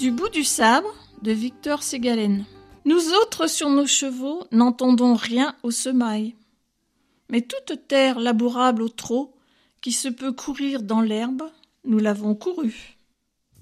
Du bout du sabre de Victor Ségalen. Nous autres sur nos chevaux n'entendons rien au semail. Mais toute terre labourable au trot, qui se peut courir dans l'herbe, nous l'avons courue.